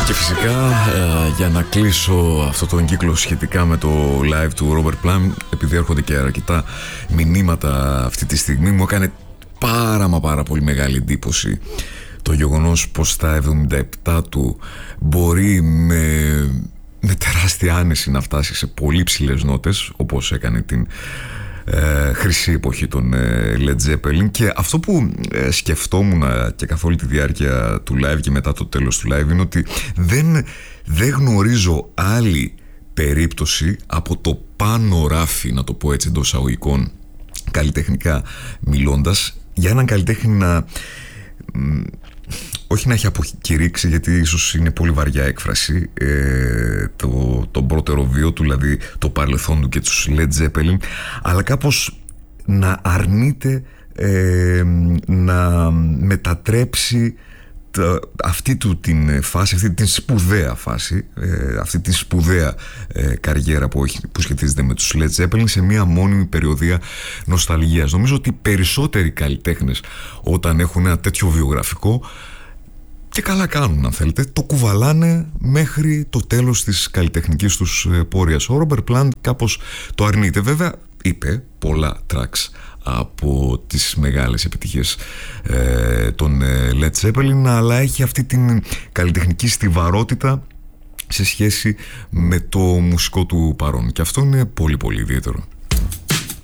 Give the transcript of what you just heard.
Και φυσικά για να κλείσω αυτό τον κύκλο σχετικά με το live του Robert Plant, επειδή έρχονται και αρκετά μηνύματα αυτή τη στιγμή, μου έκανε πάρα πολύ μεγάλη εντύπωση το γεγονός πως στα 77 του μπορεί με τεράστια άνεση να φτάσει σε πολύ ψηλές νότες, όπως έκανε την χρυσή εποχή των Led Zeppelin. Και αυτό που σκεφτόμουν και καθ' όλη τη διάρκεια του live και μετά το τέλος του live είναι ότι δεν γνωρίζω άλλη περίπτωση από το πάνω ράφι, να το πω έτσι εντός εισαγωγικών, καλλιτεχνικά μιλώντας, για έναν καλλιτέχνη να όχι να έχει αποκηρύξει, γιατί ίσως είναι πολύ βαριά έκφραση, τον πρώτερο βίο του, δηλαδή το παρελθόν του και τους Led Zeppelin, αλλά κάπως να αρνείται να μετατρέψει αυτή του την φάση, αυτή την σπουδαία φάση, αυτή την σπουδαία καριέρα που σχετίζεται με τους Led Zeppelin σε μια μόνιμη περιοδία νοσταλγίας. Νομίζω ότι περισσότεροι καλλιτέχνες, όταν έχουν ένα τέτοιο βιογραφικό, και καλά κάνουν, αν θέλετε, το κουβαλάνε μέχρι το τέλος της καλλιτεχνικής τους πορείας. Ο Robert Plant κάπως το αρνείται. Βέβαια είπε πολλά tracks από τις μεγάλες επιτυχίες των Led Zeppelin, αλλά έχει αυτή την καλλιτεχνική στιβαρότητα σε σχέση με το μουσικό του παρόν, και αυτό είναι πολύ ιδιαίτερο.